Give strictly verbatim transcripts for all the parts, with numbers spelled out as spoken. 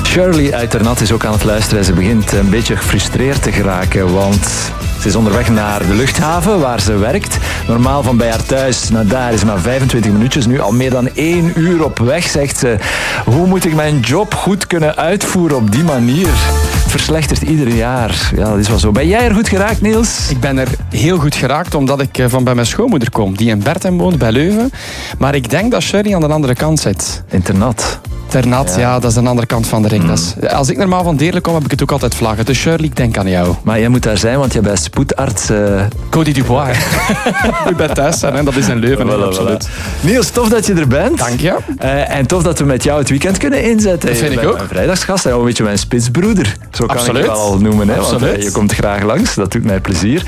Shirley uit Ternat is ook aan het luisteren en ze begint een beetje gefrustreerd te geraken, want ze is onderweg naar de luchthaven waar ze werkt. Normaal van bij haar thuis naar daar is maar vijfentwintig minuutjes. Nu al meer dan één uur op weg, zegt ze. Hoe moet ik mijn job goed kunnen uitvoeren op die manier? Het verslechtert ieder jaar. Ja, dat is wel zo. Ben jij er goed geraakt, Niels? Ik ben er heel goed geraakt omdat ik van bij mijn schoonmoeder kom, die in Bertem woont, bij Leuven. Maar ik denk dat Shirley aan de andere kant zit. In Ternat. Ternat, ja. ja, dat is de andere kant van de ring. Mm. Dat is, als ik normaal van Deerlijk kom, heb ik het ook altijd vlaggen. Dus Shirley, ik denk aan jou. Maar jij moet daar zijn, want jij bent spoedarts... Uh... Cody Dubois. Ik ben thuis zijn, hè. Dat is in Leuven. Voilà, absoluut. Voilà. Niels, tof dat je er bent. Dank je. Uh, en tof dat we met jou het weekend kunnen inzetten. Dat vind ik ook. Mijn vrijdagsgast en een beetje mijn spitsbroeder. Zo kan absoluut. ik het wel al noemen. Hè, want uh, je komt graag langs, dat doet mij plezier.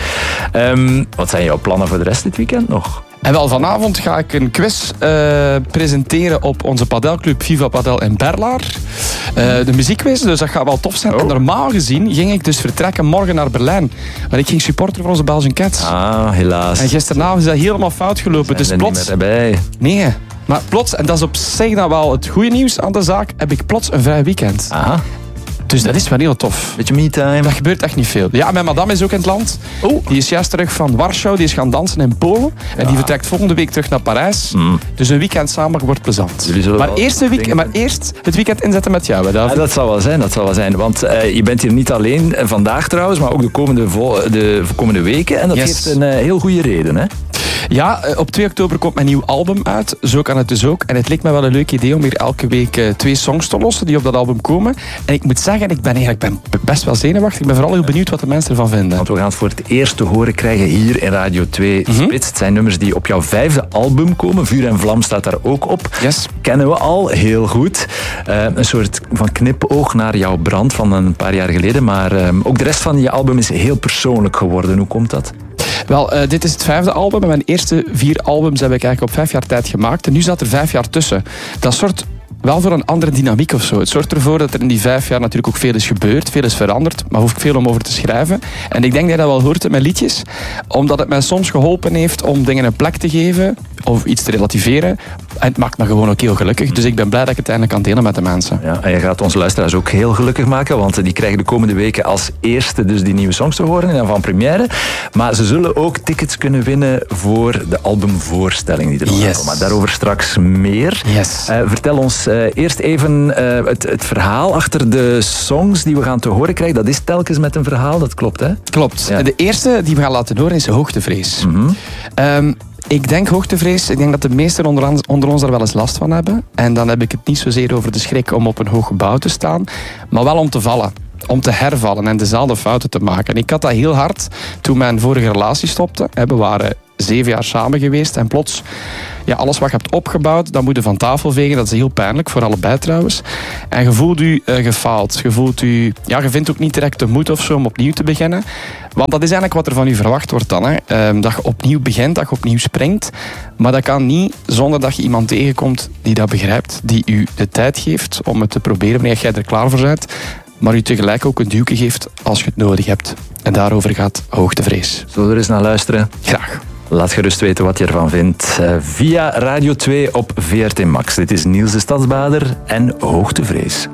Um, wat zijn jouw plannen voor de rest dit weekend nog? En wel, vanavond ga ik een quiz uh, presenteren op onze padelclub Viva Padel in Berlaar. Uh, de muziekquiz, dus dat gaat wel tof zijn. Oh. En normaal gezien ging ik dus vertrekken morgen naar Berlijn. Maar ik ging supporter voor onze Belgian Cats. Ah, helaas. En gisteravond is dat helemaal fout gelopen. Dus plots... niet meer erbij. Nee, maar plots, en dat is op zich dan wel het goede nieuws aan de zaak, heb ik plots een vrij weekend. Aha. Dus dat is wel heel tof. Beetje me-time. Dat gebeurt echt niet veel. Ja, mijn madame is ook in het land. Oh. Die is juist terug van Warschau. Die is gaan dansen in Polen. Ja. En die vertrekt volgende week terug naar Parijs. Mm. Dus een weekend samen wordt plezant. Maar eerst, een week, maar eerst het weekend inzetten met jou. Ja, dat zal wel zijn. Dat zal wel zijn. Want uh, je bent hier niet alleen vandaag trouwens, maar ook de komende, vo- de komende weken. En dat yes. heeft een uh, heel goede reden, hè? Ja, op twee oktober komt mijn nieuw album uit. Zo kan het dus ook. En het leek me wel een leuk idee om hier elke week uh, twee songs te lossen die op dat album komen. En ik moet zeggen, ik ben eigenlijk ben best wel zenuwachtig. Ik ben vooral heel benieuwd wat de mensen ervan vinden. Want we gaan het voor het eerst te horen krijgen hier in Radio twee mm-hmm. Spits. Het zijn nummers die op jouw vijfde album komen. Vuur en Vlam staat daar ook op. Yes. Kennen we al, heel goed. Uh, een soort van knipoog naar jouw brand van een paar jaar geleden. Maar uh, ook de rest van je album is heel persoonlijk geworden. Hoe komt dat? Wel, uh, dit is het vijfde album. En mijn eerste vier albums heb ik eigenlijk op vijf jaar tijd gemaakt. En nu zat er vijf jaar tussen. Dat soort wel voor een andere dynamiek of zo. Het zorgt ervoor dat er in die vijf jaar natuurlijk ook veel is gebeurd, veel is veranderd, maar hoef ik veel om over te schrijven. En ik denk dat je dat wel hoort in mijn liedjes, omdat het mij soms geholpen heeft om dingen een plek te geven of iets te relativeren. En het maakt me gewoon ook heel gelukkig. Dus ik ben blij dat ik het eindelijk kan delen met de mensen. Ja, en je gaat onze luisteraars ook heel gelukkig maken, want die krijgen de komende weken als eerste dus die nieuwe songs te horen in van première. Maar ze zullen ook tickets kunnen winnen voor de albumvoorstelling die er nog yes. komt. Maar daarover straks meer. Yes. Uh, vertel ons uh, eerst even uh, het, het verhaal achter de songs die we gaan te horen krijgen. Dat is telkens met een verhaal, dat klopt, hè? Klopt. Ja. De eerste die we gaan laten horen is Hoogtevrees. Mm-hmm. Um, Ik denk hoogtevrees, ik denk dat de meesten onder ons, onder ons daar wel eens last van hebben. En dan heb ik het niet zozeer over de schrik om op een hoog gebouw te staan, maar wel om te vallen. Om te hervallen en dezelfde fouten te maken. En ik had dat heel hard toen mijn vorige relatie stopte. We waren zeven jaar samen geweest en plots, ja, alles wat je hebt opgebouwd, dat moet je van tafel vegen. Dat is heel pijnlijk, voor allebei trouwens. En je voelt je uh, gefaald. Je voelt je, ja, je vindt ook niet direct de moed of zo om opnieuw te beginnen. Want dat is eigenlijk wat er van je verwacht wordt dan. Hè. Um, dat je opnieuw begint, dat je opnieuw springt. Maar dat kan niet zonder dat je iemand tegenkomt die dat begrijpt. Die u de tijd geeft om het te proberen wanneer jij er klaar voor bent. Maar u tegelijk ook een duwke geeft als je het nodig hebt. En daarover gaat Hoogtevrees. Zullen we er eens naar luisteren? Graag. Laat gerust weten wat je ervan vindt. Uh, via Radio twee op V R T Max. Dit is Niels de Stadsbader en Hoogtevrees.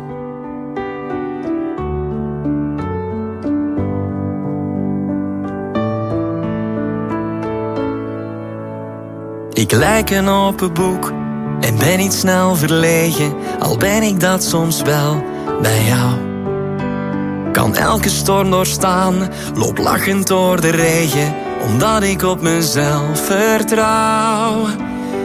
Ik lijk een open boek en ben niet snel verlegen, al ben ik dat soms wel bij jou. Kan elke storm doorstaan, loop lachend door de regen, omdat ik op mezelf vertrouw.